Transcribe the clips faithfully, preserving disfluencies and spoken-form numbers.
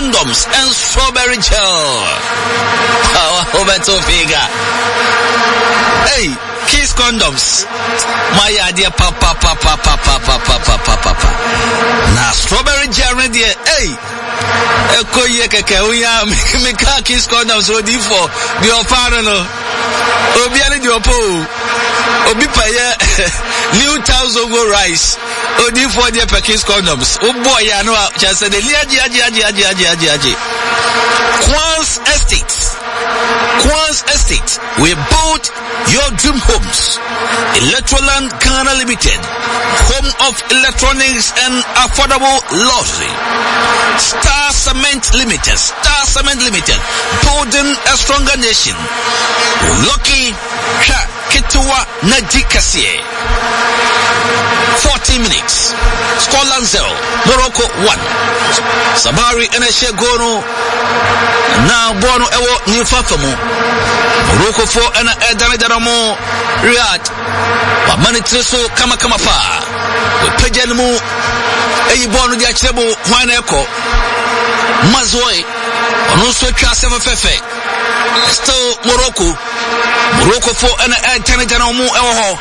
condoms and strawberry gel. Power over to figure. Hey, Kiss condoms. My idea, papa, papa, papa, papa, papa, papa. Now strawberry gel, hey. Eko ye keke uya me ka Kiss condoms odi for the offer no. Obi ani di opo. Obi paye new thousand go rice. Odi for the Kiss condoms. Oh boy, ya no just say the aji aji aji aji aji aji aji. Quans Estate. Quans Estate. We built your dream homes. Electroland Ghana Limited. Home of electronics and affordable luxury. Star Cement Limited. Star Cement Limited. Building a stronger nation. Lucky Sha Kituwa Najikasie. forty minutes. Scotland zero. Morocco one. Sabari Eneshe Gono. Now Bono Ewo Nifafamo. Morocco four and Edana Daramo. Riyadh. Wamani Treso Kama Kama Pa. We Pejanmu. Eyi Bono Diachebo. Waneko. Mazoi. Onuso Chaseva Fefe. Still Morocco. Morocco four and Edana Daramo Ewo.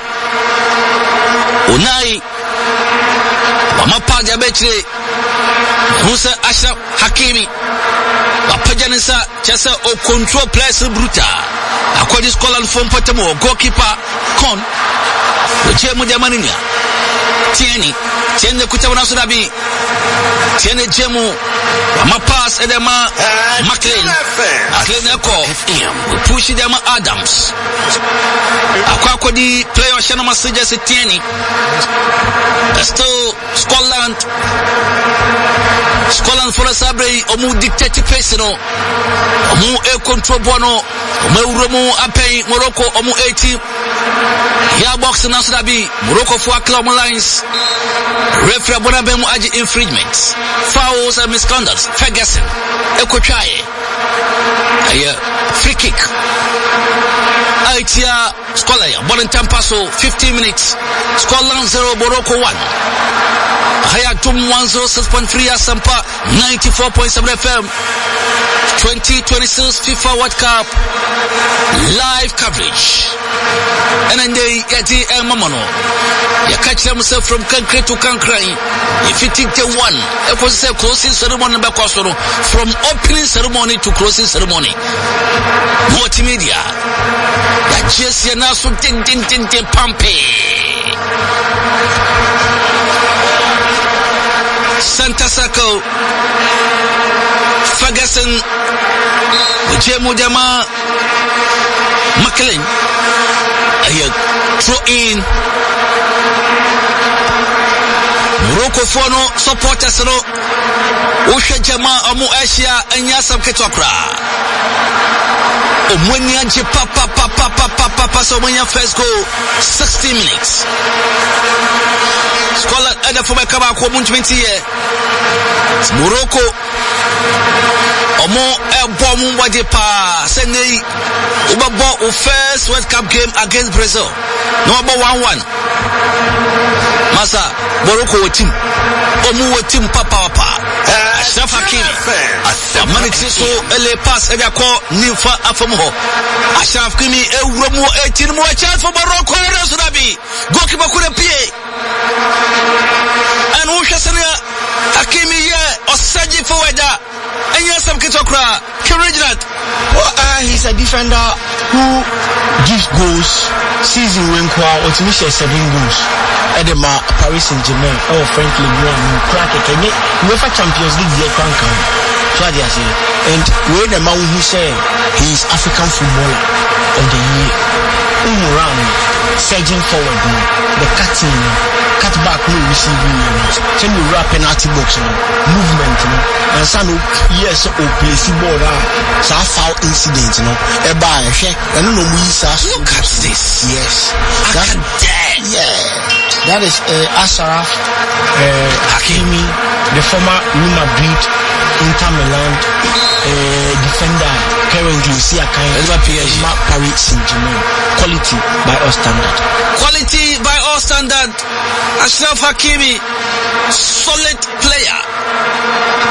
Unai Wamapa Jabetri Musa Ashraf Hakimi Wapajanisa Chasa o control place bruta Akwadi Scotland from Patamo goalkeeper Con Uche Mujamaninya Tieni Tieni Kutawana Sudabi Tieni Jemu Wamapas Edema McLean McLean Eko We push Edema Adams Akwadi player Shanama Sijas Tieni Still Scotland Scotland for a sabre Omu dictate personal Omu e control bono Omu Romu Ape Morocco Omu eighty Ya box na Sudabi Morocco for club lines Referee Bonabemu Aji infringements fouls and misconducts Ferguson Eko Chaye Aya free kick Aitia Scotland Bonin Tampaso fifteen minutes Scotland zero Morocco one Hayatum one oh six point three Asampa ninety-four point seven F M twenty twenty-six FIFA World Cup live coverage. And then they get the Mamono. You catch themselves from country to country. If you think the one, it was a closing ceremony from opening ceremony to closing ceremony. Multimedia. That just you now so tin tin tin tin pumpy. Santa Circle, Ferguson, Jemudama, McLean, throw in Morocco Fono supporters no Usha Jama Amu Asia and Yasam Ketokra Omwenya Jipa Papa Papa Papa Papa Omwenya first goal sixty minutes. Scotland either for my Kaba Komun twenty year Morocco Omo Elbom Wajipa Sendei Ubabo first World Cup game against Brazil. Number one one. Masa Morocco team. Omu team Papa Papa. Ashraf Hakimi. Amani Tiso ele pass eja ko Nifa Afomo. Ashraf Hakimi e Romo eighteen mo chance for Morocco Sudabi. Goalkeeper kure pie. And who Shasania Hakimi ye Osaji forwarda. And yes, some Kitokra, Kiriginat. Well, uh, he's a defender who gives goals, season when Kwa, or to Michel seven goals. Edema, Paris Saint-Germain, oh, frankly, you crack it. And UEFA Champions League, they can't come. So I say, and we're the man who say he's African footballer of the year. Umuram, surging forward, the cutting, cut back, no receiving, send you rap penalty box, movement, and some yes, or place ball, so I foul incident, you know, a buy, and no we look at this, yes, that, yeah, that is uh, Ashraf uh, Hakimi, the former Real Madrid, Inter Milan uh, defender, currently see a kind of Paris Saint-Germain. Quality by all standard. Quality by all standard. Ashraf Hakimi, solid player.